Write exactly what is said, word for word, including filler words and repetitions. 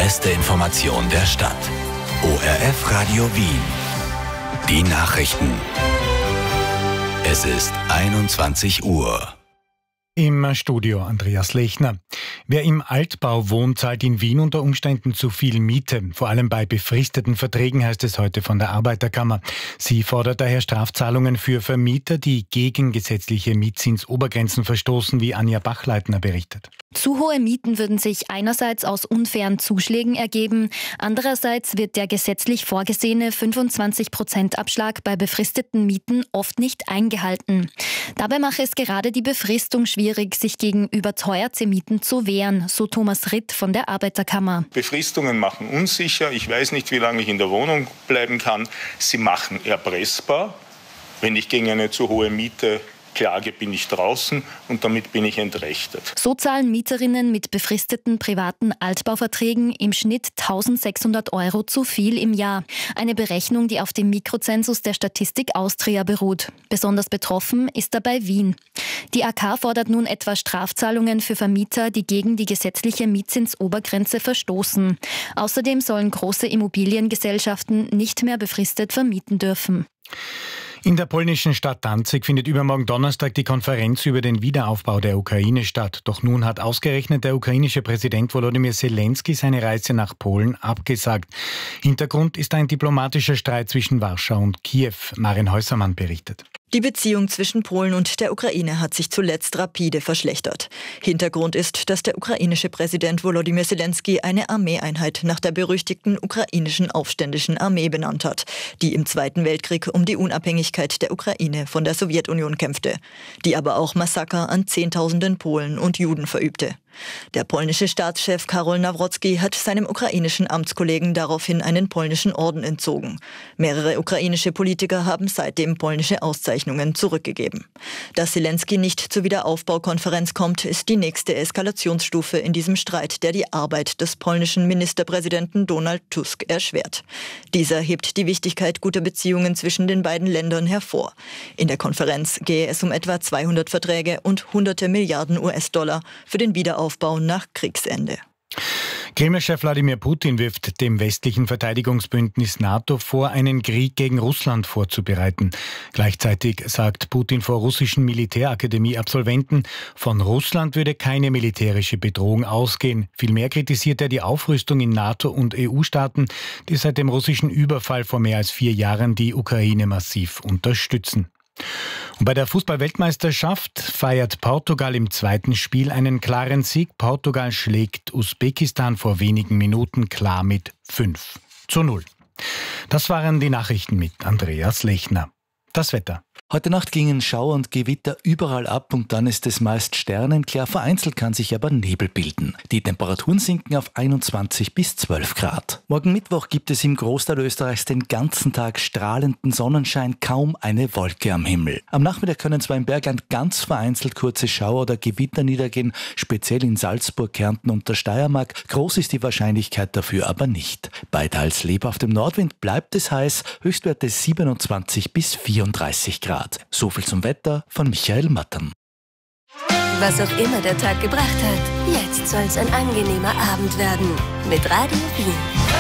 beste Information der Stadt. O R F Radio Wien. Die Nachrichten. Es ist einundzwanzig Uhr. Im Studio Andreas Lechner. Wer im Altbau wohnt, zahlt in Wien unter Umständen zu viel Miete. Vor allem bei befristeten Verträgen, heißt es heute von der Arbeiterkammer. Sie fordert daher Strafzahlungen für Vermieter, die gegen gesetzliche Mietzinsobergrenzen verstoßen, wie Anja Bachleitner berichtet. Zu hohe Mieten würden sich einerseits aus unfairen Zuschlägen ergeben, andererseits wird der gesetzlich vorgesehene fünfundzwanzig Prozent Abschlag bei befristeten Mieten oft nicht eingehalten. Dabei mache es gerade die Befristung schwierig, sich gegen überteuerte Mieten zu wehren, so Thomas Ritt von der Arbeiterkammer. Befristungen machen unsicher. Ich weiß nicht, wie lange ich in der Wohnung bleiben kann. Sie machen erpressbar. Wenn ich gegen eine zu hohe Miete klage, bin ich draußen und damit bin ich entrechtet. So zahlen Mieterinnen mit befristeten privaten Altbauverträgen im Schnitt eintausendsechshundert Euro zu viel im Jahr. Eine Berechnung, die auf dem Mikrozensus der Statistik Austria beruht. Besonders betroffen ist dabei Wien. Die A K fordert nun etwa Strafzahlungen für Vermieter, die gegen die gesetzliche Mietzinsobergrenze verstoßen. Außerdem sollen große Immobiliengesellschaften nicht mehr befristet vermieten dürfen. In der polnischen Stadt Danzig findet übermorgen Donnerstag die Konferenz über den Wiederaufbau der Ukraine statt. Doch nun hat ausgerechnet der ukrainische Präsident Volodymyr Zelensky seine Reise nach Polen abgesagt. Hintergrund ist ein diplomatischer Streit zwischen Warschau und Kiew. Marin Häusermann berichtet. Die Beziehung zwischen Polen und der Ukraine hat sich zuletzt rapide verschlechtert. Hintergrund ist, dass der ukrainische Präsident Volodymyr Zelensky eine Armeeeinheit nach der berüchtigten ukrainischen aufständischen Armee benannt hat, die im Zweiten Weltkrieg um die Unabhängigkeit der Ukraine von der Sowjetunion kämpfte, die aber auch Massaker an Zehntausenden Polen und Juden verübte. Der polnische Staatschef Karol Nawrocki hat seinem ukrainischen Amtskollegen daraufhin einen polnischen Orden entzogen. Mehrere ukrainische Politiker haben seitdem polnische Auszeichnungen zurückgegeben. Dass Zelensky nicht zur Wiederaufbaukonferenz kommt, ist die nächste Eskalationsstufe in diesem Streit, der die Arbeit des polnischen Ministerpräsidenten Donald Tusk erschwert. Dieser hebt die Wichtigkeit guter Beziehungen zwischen den beiden Ländern hervor. In der Konferenz gehe es um etwa zweihundert Verträge und hunderte Milliarden U S-Dollar für den Wiederaufbau nach Kriegsende. Kreml-Chef Wladimir Putin wirft dem westlichen Verteidigungsbündnis NATO vor, einen Krieg gegen Russland vorzubereiten. Gleichzeitig sagt Putin vor russischen Militärakademie-Absolventen, von Russland würde keine militärische Bedrohung ausgehen. Vielmehr kritisiert er die Aufrüstung in NATO und E U-Staaten, die seit dem russischen Überfall vor mehr als vier Jahren die Ukraine massiv unterstützen. Und bei der Fußball-Weltmeisterschaft feiert Portugal im zweiten Spiel einen klaren Sieg. Portugal schlägt Usbekistan vor wenigen Minuten klar mit fünf zu null. Das waren die Nachrichten mit Andreas Lechner. Das Wetter. Heute Nacht gingen Schauer und Gewitter überall ab und dann ist es meist sternenklar. Vereinzelt kann sich aber Nebel bilden. Die Temperaturen sinken auf einundzwanzig bis zwölf Grad. Morgen Mittwoch gibt es im Großteil Österreichs den ganzen Tag strahlenden Sonnenschein, kaum eine Wolke am Himmel. Am Nachmittag können zwar im Bergland ganz vereinzelt kurze Schauer oder Gewitter niedergehen, speziell in Salzburg, Kärnten und der Steiermark. Groß ist die Wahrscheinlichkeit dafür aber nicht. Bei teils lebhaftem Nordwind bleibt es heiß, Höchstwerte siebenundzwanzig bis vierunddreißig Grad. So viel zum Wetter von Michael Mattern. Was auch immer der Tag gebracht hat, jetzt soll es ein angenehmer Abend werden. Mit Radio Wien.